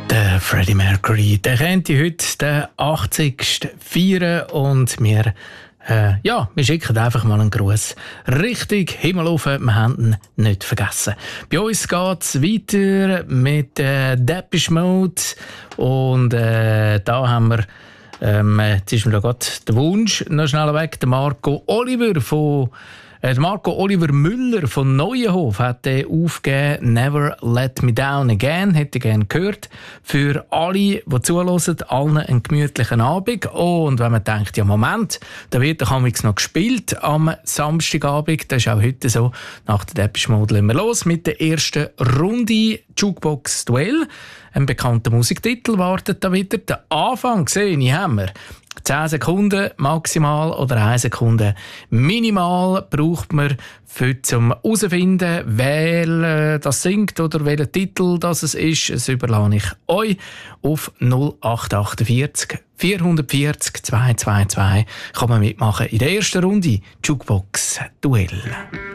Der Freddie Mercury, der könnte heute den 80. feiern und wir schicken einfach mal einen Gruß Richtung Himmel rauf. Wir haben ihn nicht vergessen. Bei uns geht es weiter mit Depeche Mode und da haben wir jetzt ist mir da gerade der Wunsch noch schnell weg. Der Marco Oliver Müller von Neuenhof hat aufgegeben, «Never Let Me Down Again», hätte ich gerne gehört. Für alle, die zuhören, allen einen gemütlichen Abend. Und wenn man denkt, ja Moment, da wird doch noch gespielt am Samstagabend, das ist auch heute so, nach der Depeche Mode legen wir los mit der ersten Runde Jukebox Duell. Ein bekannter Musiktitel wartet da wieder. Den Anfang gesehen haben wir. 10 Sekunden maximal oder 1 Sekunde minimal braucht man zum herausfinden, wer das singt oder welcher Titel das ist. Das überlasse ich euch auf 0848 440 222. Kann man mitmachen in der ersten Runde Jukebox Duell.